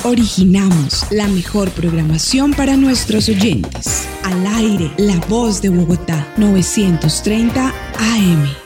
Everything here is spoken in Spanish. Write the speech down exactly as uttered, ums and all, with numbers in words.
Originamos la mejor programación para nuestros oyentes. Al aire, La Voz de Bogotá, novecientos treinta A M.